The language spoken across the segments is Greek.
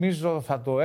Νομίζω θα το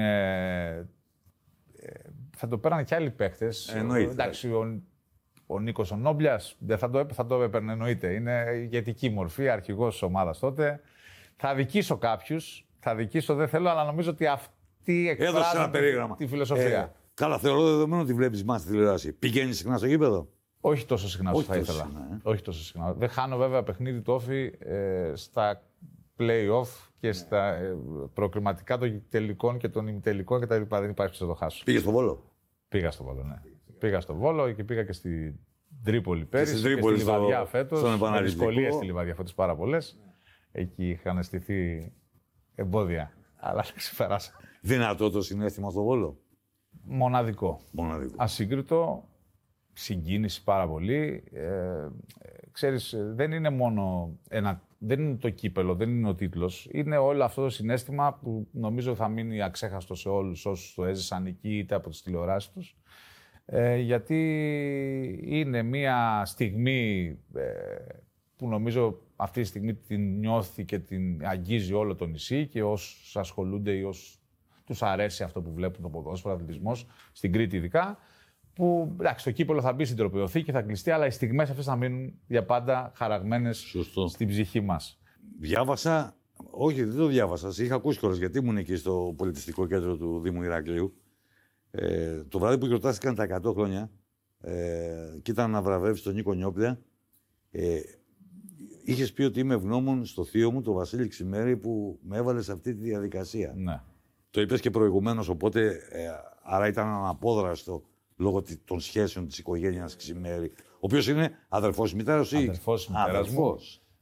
παίρνανε και άλλοι παίκτες. Εννοείται. Εντάξει, ο Νίκος ο Νόμπλιας δεν θα το έπαιρνε, εννοείται. Είναι ηγετική μορφή, αρχηγός της ομάδας τότε. Θα δικήσω κάποιους, δεν θέλω, αλλά νομίζω ότι αυτή εκφράζει τη φιλοσοφία. Καλά, θεωρώ δεδομένο ότι βλέπεις μάτς στη τηλεόραση. Πηγαίνεις συχνά στο γήπεδο? Όχι τόσο συχνά όσο θα ήθελα. Όχι τόσο συχνά. Δεν χάνω βέβαια παιχνίδι του Όφη στα play-off και στα προκριματικά των τελικών και των ημιτελικών κτλ. Δεν υπάρχει να το χάσω. Πήγες στο Βόλο? Πήγα στο Βόλο, ναι. Πήγα στο Βόλο και πήγα και στην Τρίπολη πέρυσι. Στην Τρίπολη, και στη Λιβαδιά φέτος. Με δυσκολίες στη Λιβαδιά φέτος πάρα πολλές. Εκεί είχαν στηθεί εμπόδια. Αλλά τα ξεπεράσα. Δυνατό το συναίσθημα στο Βόλο? Μοναδικό. Ασύγκριτο. Συγκίνηση πάρα πολύ. Ξέρεις, δεν είναι μόνο δεν είναι το κύπελο, δεν είναι ο τίτλος. Είναι όλο αυτό το συναίσθημα που νομίζω θα μείνει αξέχαστο σε όλους όσους το έζησαν εκεί είτε από τις τηλεοράσεις τους. Γιατί είναι μια στιγμή που νομίζω αυτή τη στιγμή την νιώθει και την αγγίζει όλο το νησί και όσους ασχολούνται ή όσους τους αρέσει αυτό που βλέπουν το ποδόσφαιρο, αθλητισμός, στην Κρήτη ειδικά. Που εντάξει, το κύπελο θα μπει στην τροπαιοθήκη, θα κλειστεί, αλλά οι στιγμές αυτές θα μείνουν για πάντα χαραγμένες στην ψυχή μας. Διάβασα, όχι δεν το διάβασα, είχα ακούσει κιόλας γιατί ήμουν εκεί στο πολιτιστικό κέντρο του Δήμου Ηρακλείου. Το βράδυ που γιορτάστηκαν τα 100 χρόνια και ήταν να βραβεύσει τον Νίκο Νιόπλια, είχες πει ότι είμαι ευγνώμων στο θείο μου, τον Βασίλη Ξημέρη, που με έβαλε σε αυτή τη διαδικασία. Ναι. Το είπες και προηγουμένως, οπότε άρα ήταν αναπόδραστο λόγω των σχέσεων της οικογένειας Ξημέρη, ο οποίος είναι αδερφός μητέρας ή... Αδερφός μητέρας μου.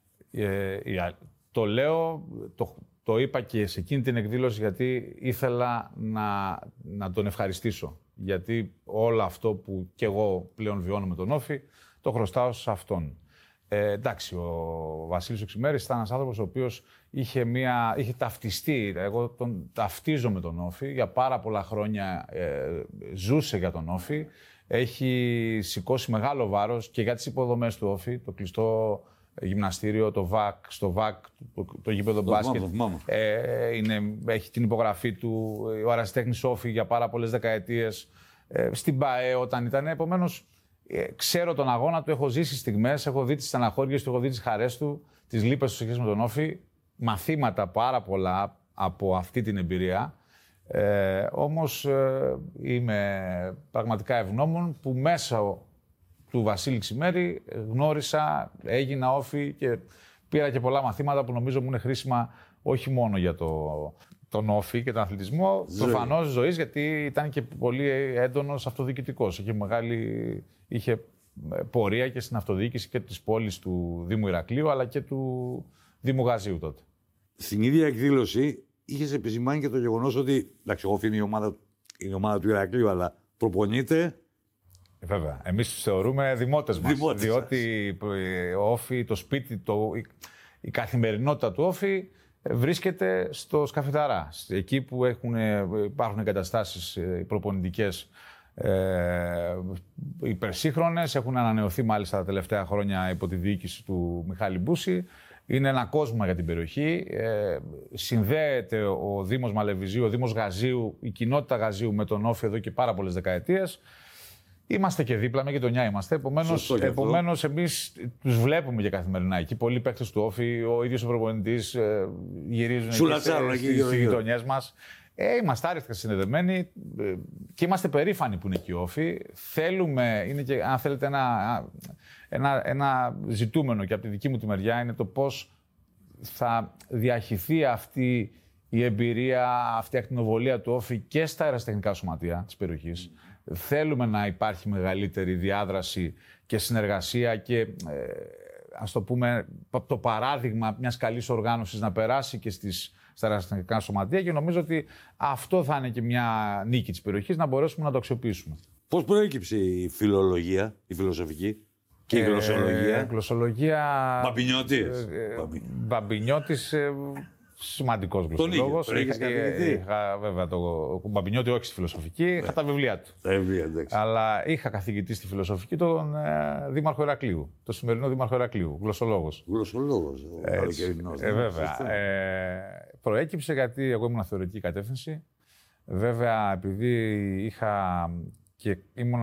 Το λέω, το είπα και σε εκείνη την εκδήλωση γιατί ήθελα να τον ευχαριστήσω. Γιατί όλο αυτό που κι εγώ πλέον βιώνω με τον Όφη, το χρωστάω σε αυτόν. Εντάξει, ο Βασίλης ο Ξημέρης ήταν ένας άνθρωπος ο οποίος είχε ταυτιστεί. Εγώ τον ταυτίζω με τον Όφη. Για πάρα πολλά χρόνια ζούσε για τον Όφη. Έχει σηκώσει μεγάλο βάρος και για τις υποδομές του Όφη, το κλειστό γυμναστήριο, το ΒΑΚ, στο ΒΑΚ, το γήπεδο μπάσκετ. Έχει την υπογραφή του, ο Αρασιτέχνης Όφη για πάρα πολλές δεκαετίες. Στην ΠΑΕ όταν ήταν, επομένως. Ξέρω τον αγώνα του, έχω ζήσει στιγμές, έχω δει τις στεναχώριες του, έχω δει τις χαρές του, τις λύπες του σε σχέση με τον Όφη. Μαθήματα πάρα πολλά από αυτή την εμπειρία. Όμως είμαι πραγματικά ευγνώμων που μέσα του Βασίλη Ξημέρη γνώρισα, έγινα Όφη και πήρα και πολλά μαθήματα που νομίζω μου είναι χρήσιμα όχι μόνο για τον Όφη και τον αθλητισμό, προφανώς ζωής, γιατί ήταν και πολύ έντονος αυτοδιοικητικός. Είχε πορεία και στην αυτοδιοίκηση και της πόλης του Δήμου Ηρακλείου, αλλά και του Δήμου Γαζίου τότε. Στην ίδια εκδήλωση είχες επισημάνει και το γεγονός ότι, εντάξει, Όφη είναι η ομάδα του Ηρακλείου, αλλά προπονείται. Βέβαια. Εμείς τους θεωρούμε δημότες μας. Διότι ο Όφη, το σπίτι, η καθημερινότητα του Όφη βρίσκεται στο Σκαφιταρά. Εκεί που υπάρχουν εγκαταστάσεις προπονητικές υπερσύγχρονες, έχουν ανανεωθεί μάλιστα τα τελευταία χρόνια υπό τη διοίκηση του Μιχάλη Μπούση. Είναι ένα κόσμο για την περιοχή. Συνδέεται ο Δήμος Μαλεβιζίου, ο Δήμος Γαζίου, η κοινότητα Γαζίου με τον Όφη εδώ και πάρα πολλές δεκαετίες. Είμαστε και δίπλα, με γειτονιά είμαστε. Επομένως, εμείς τους βλέπουμε και καθημερινά εκεί. Πολλοί παίκτες του Όφη, ο ίδιος ο προπονητής γυρίζουν στις γειτονιές μας. Είμαστε άριστα συνδεδεμένοι και είμαστε περήφανοι που είναι εκεί ο Όφη. Θέλουμε, είναι και αν θέλετε ένα ζητούμενο και από τη δική μου τη μεριά είναι το πώς θα διαχυθεί αυτή η εμπειρία, αυτή η ακτινοβολία του Όφη και στα αεραστεχνικά σωματεία της περιοχής. Θέλουμε να υπάρχει μεγαλύτερη διάδραση και συνεργασία και ας το πούμε το παράδειγμα μιας καλής οργάνωσης να περάσει και στα αεραστεχνικά σωματεία και νομίζω ότι αυτό θα είναι και μια νίκη της περιοχής, να μπορέσουμε να το αξιοποιήσουμε. Πώς προέκυψε η φιλολογία, η φιλοσοφική και η γλωσσολογία? Γλωσσολογία... Μπαμπινιώτης. Μπαμπινιώτης... Σημαντικός γλωσσολόγος. Τον είχες καθηγητή. Είχα βέβαια τον Μπαμπινιώτη, όχι στη φιλοσοφική, είχα τα βιβλία του. Τα βιβλία, εντάξει. Αλλά είχα καθηγητή στη φιλοσοφική τον Δήμαρχο Ηρακλείου. Το σημερινό Δήμαρχο Ηρακλείου, γλωσσολόγος. Γλωσσολόγος. Βέβαια. Προέκυψε γιατί εγώ ήμουν θεωρητική κατεύθυνση. Βέβαια, επειδή ήμουν